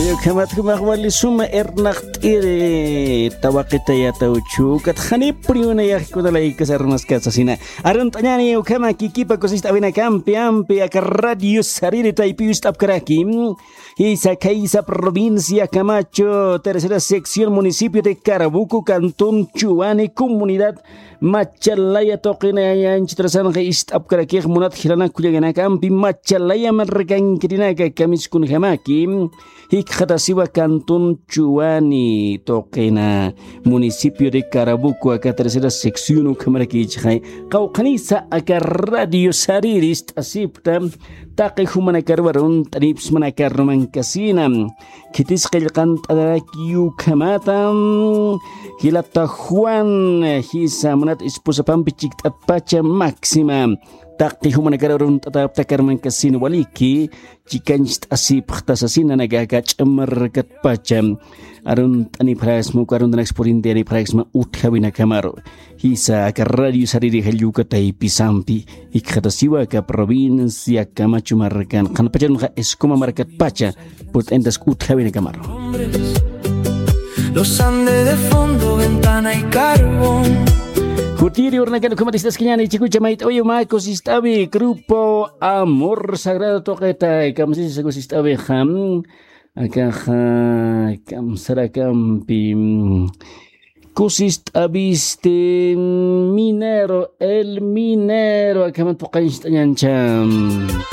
kamat kumawali suma ernaqtire tawaqita yatauchu kat khani priuna yakudalay kasarmas kasasina aron tanyani kama kikipa kosista avena campi ampi ak radio sariri taipius tapkaraki Isa Kaisa provincia Camacho tercera sección municipio de Carabuco cantón Chuani comunidad Machalaya toqina yanchitrasan geist apkaraki munat khilana kuyagana campi Machalaya marrekan kirinaka kamis kun hamaki Hikhatasiwa cantón Chuani toqina municipio de Carabuco acá tercera sección kamaraki chay qawqanisa aka radio sariris asipta taqi humana karbarun tanips mana karman kasina kitis qilqan tadakiu kamatam hilata Juan hisa munat esposa pampichik pacha máxima taqi humana karbarun tadapta karman kasina waliki chikanist asip khtasasina nagaga chamarkat pacha arun tani praismu karun dan eksporin dari praisma uthawina kamaro hisa ka radio sariri halyuka tai pisampi ikhatasiwa ka provincia Camacho markan kan pajan ka eskoma markat pacha put endas uthawina kamaro los Andes de fondo ventana y carbón Kutiri ornakan komatistas kenyani chikucha mait oyo maiko sistabi grupo amor sagrado toqueta kamsi sago sistabi ham Acá Kamsarakampi Kusist abiste minero el minero acá me toca